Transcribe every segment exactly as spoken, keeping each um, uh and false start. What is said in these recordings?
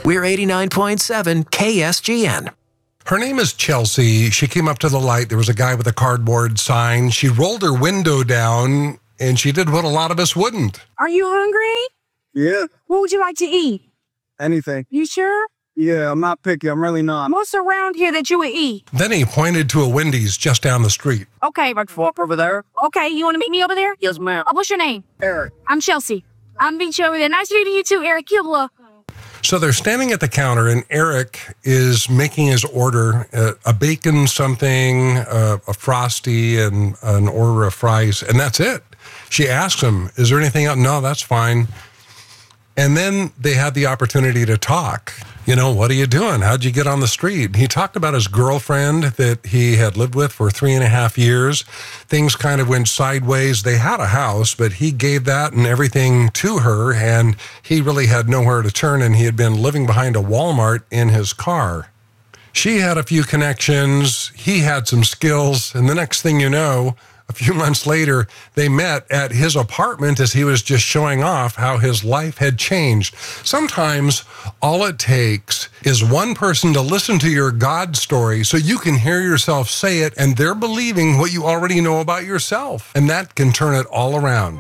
We're eighty-nine point seven K S G N. Her name is Chelsea. She came up to the light. There was a guy with a cardboard sign. She rolled her window down, and she did what a lot of us wouldn't. Are you hungry? Yeah. What would you like to eat? Anything. You sure? Yeah, I'm not picky. I'm really not. What's around here that you would eat? Then he pointed to a Wendy's just down the street. Okay, Like fork over there? okay, you want to meet me over there? Yes, ma'am. Oh, what's your name? Eric. I'm Chelsea. I'm meet you over there. Nice meeting you too, Eric. You look. So they're standing at the counter, and Eric is making his order, uh, a bacon something, uh, a Frosty, and an order of fries, and that's it. She asks him, is there anything else? No, that's fine. And then they had the opportunity to talk. You know, what are you doing? How'd you get on the street? He talked about his girlfriend that he had lived with for three and a half years. Things kind of went sideways. They had a house, but he gave that and everything to her, and he really had nowhere to turn, and he had been living behind a Walmart in his car. She had a few connections. He had some skills, and the next thing you know, a few months later, they met at his apartment as he was just showing off how his life had changed. Sometimes all it takes is one person to listen to your God story so you can hear yourself say it, and they're believing what you already know about yourself. And that can turn it all around.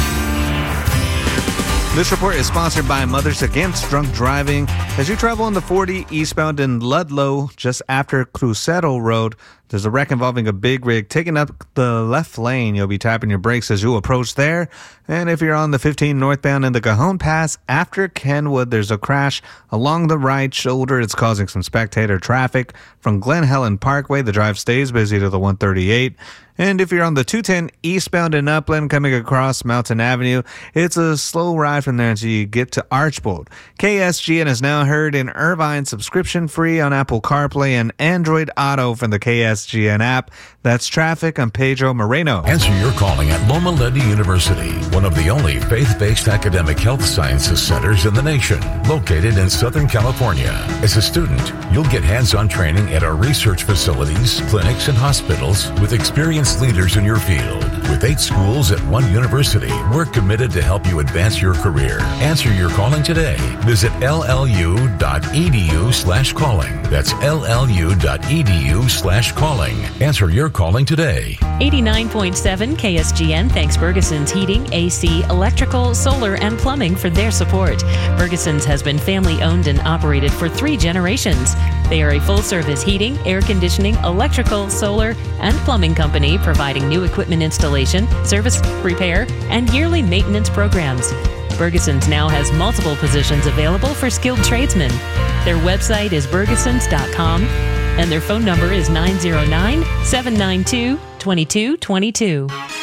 This report is sponsored by Mothers Against Drunk Driving. As you travel on the forty eastbound in Ludlow, just after Crucero Road, there's a wreck involving a big rig taking up the left lane. You'll be tapping your brakes as you approach there. And if you're on the fifteen northbound in the Cajon Pass, after Kenwood, there's a crash along the right shoulder. It's causing some spectator traffic. From Glen Helen Parkway, the drive stays busy to the one thirty-eight. And if you're on the two ten eastbound in Upland coming across Mountain Avenue, it's a slow ride from there until you get to Archbold. K S G N is now heard in Irvine, subscription free on Apple CarPlay and Android Auto from the K S G N app. That's traffic. I'm Pedro Moreno. Answer your calling at Loma Linda University, one of the only faith-based academic health sciences centers in the nation, located in Southern California. As a student, you'll get hands-on training at our research facilities, clinics, and hospitals with experienced leaders in your field. With eight schools at one university, we're committed to help you advance your career. Answer your calling today. Visit llu.edu slash calling. That's llu.edu slash calling. Answer your calling today. eighty-nine point seven K S G N thanks Bergeson's Heating, A C, Electrical, Solar, and Plumbing for their support. Bergeson's has been family-owned and operated for three generations. They are a full-service heating, air conditioning, electrical, solar, and plumbing company providing new equipment installation, service repair, and yearly maintenance programs. Bergeson's now has multiple positions available for skilled tradesmen. Their website is bergesons dot com, and their phone number is nine zero nine, seven nine two, two two two two.